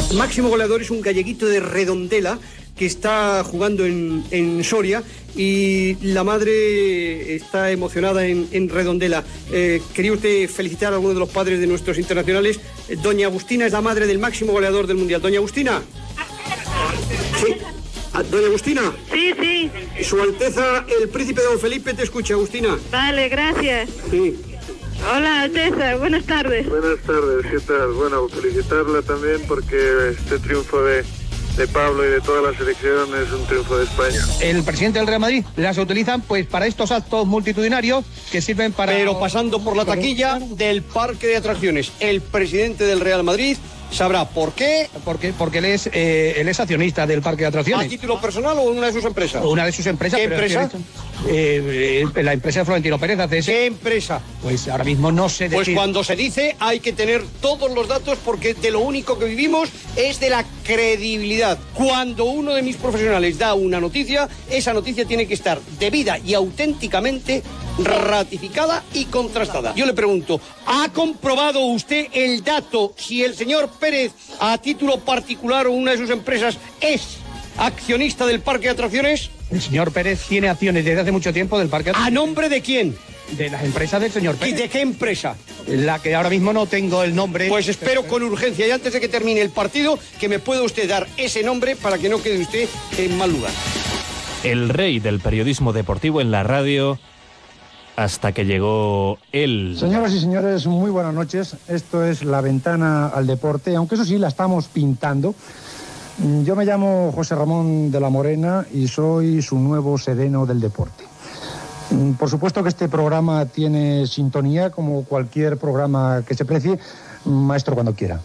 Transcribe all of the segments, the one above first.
Máximo goleador es un galleguito de Redondela que está jugando en Soria y la madre está emocionada en Redondela. ¿Quería usted felicitar a alguno de los padres de nuestros internacionales? Doña Agustina es la madre del máximo goleador del Mundial. Doña Agustina. Sí. Doña Agustina. Sí, sí. Su Alteza, el príncipe don Felipe, te escucha, Agustina. Vale, gracias. Sí. Hola, Alteza, buenas tardes. Buenas tardes, ¿qué tal? Bueno, felicitarla también porque este triunfo de Pablo y de toda la selección es un triunfo de España. El presidente del Real Madrid las utilizan pues para estos actos multitudinarios que sirven para... Pero pasando por la taquilla del parque de atracciones, el presidente del Real Madrid sabrá por qué. Porque él es accionista del parque de atracciones. ¿A título personal o en una de sus empresas? Una de sus empresas. ¿Qué empresa? La empresa de Florentino Pérez ACS. ¿Qué empresa? Pues ahora mismo no sé decir. Pues cuando se dice hay que tener todos los datos porque de lo único que vivimos es de la credibilidad. Cuando uno de mis profesionales da una noticia, esa noticia tiene que estar debida y auténticamente ratificada y contrastada. Yo le pregunto, ¿ha comprobado usted el dato si el señor Pérez, a título particular o una de sus empresas, es accionista del parque de atracciones? El señor Pérez tiene acciones desde hace mucho tiempo del parque de atracciones. ¿A nombre de quién? De las empresas del señor Pérez. ¿Y de qué empresa? La que ahora mismo no tengo el nombre. Pues espero con urgencia y antes de que termine el partido que me pueda usted dar ese nombre para que no quede usted en mal lugar. El rey del periodismo deportivo en la radio hasta que llegó él. Señoras y señores, muy buenas noches. Esto es La Ventana al Deporte, aunque eso sí, la estamos pintando. Yo me llamo José Ramón de la Morena y soy su nuevo sereno del deporte. Por supuesto que este programa tiene sintonía, como cualquier programa que se precie. Maestro, cuando quiera.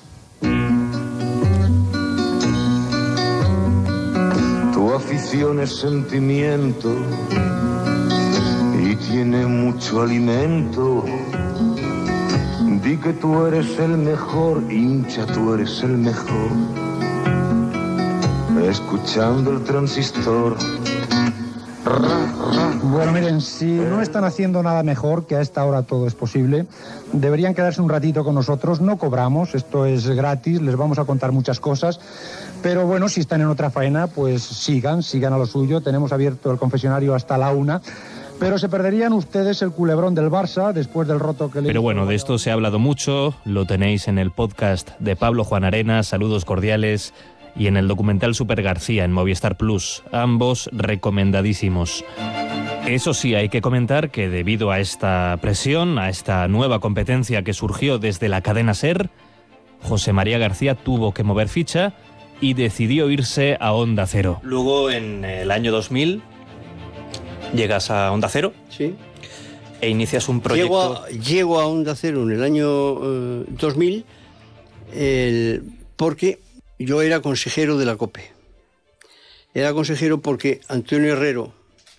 Tu afición es sentimiento y tiene mucho alimento. Di que tú eres el mejor, hincha, tú eres el mejor. Escuchando el transistor. Bueno, miren, si no están haciendo nada mejor, que a esta hora todo es posible, deberían quedarse un ratito con nosotros. No cobramos, esto es gratis, les vamos a contar muchas cosas. Pero bueno, si están en otra faena, pues sigan a lo suyo. Tenemos abierto el confesionario hasta la 1. Pero se perderían ustedes el culebrón del Barça después del roto que le... Pero bueno, de esto se ha hablado mucho, lo tenéis en el podcast de Pablo Juan Arenas, saludos cordiales, y en el documental Super García en Movistar Plus, ambos recomendadísimos. Eso sí, hay que comentar que debido a esta presión, a esta nueva competencia que surgió desde la cadena SER, José María García tuvo que mover ficha y decidió irse a Onda Cero. Luego, en el año 2000, llegas a Onda Cero. Sí. E inicias un proyecto... Llego a Onda Cero en el año 2000 porque yo era consejero de la COPE. Era consejero porque Antonio Herrero,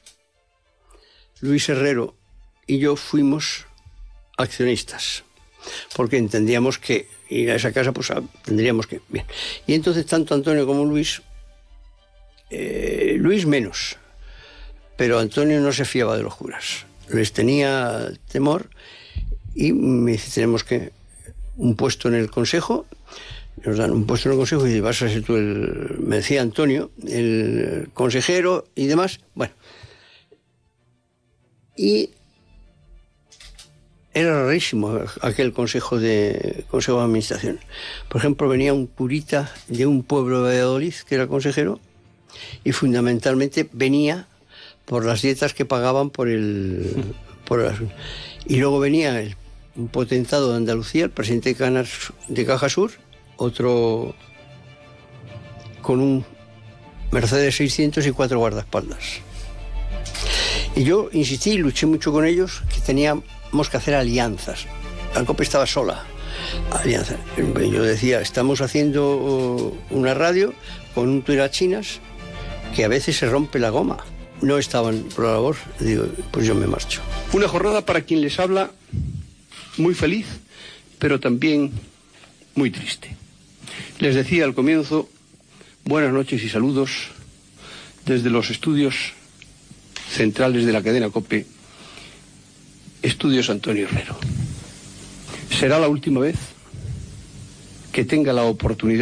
Luis Herrero y yo fuimos accionistas. Porque entendíamos que ir a esa casa, pues tendríamos que... Bien. Y entonces tanto Antonio como Luis, Luis menos, pero Antonio no se fiaba de los curas. Les tenía temor y me dice, tenemos que un puesto en el consejo. Nos dan un puesto en el consejo y vas a ser tú me decía Antonio, el consejero y demás. Bueno. Y era rarísimo aquel consejo de administración. Por ejemplo, venía un curita de un pueblo de Valladolid que era consejero y fundamentalmente venía por las dietas que pagaban y luego venía un potentado de Andalucía, el presidente de Caja Sur, otro con un Mercedes 600 y 4 guardaespaldas. Y yo insistí y luché mucho con ellos que teníamos que hacer alianzas. La COPE estaba sola. Alianzas. Yo decía, estamos haciendo una radio con un tirachinas que a veces se rompe la goma. No estaban por la labor, digo, pues yo me marcho. Una jornada para quien les habla muy feliz, pero también muy triste. Les decía al comienzo, buenas noches y saludos desde los estudios centrales de la cadena COPE, Estudios Antonio Herrero. Será la última vez que tenga la oportunidad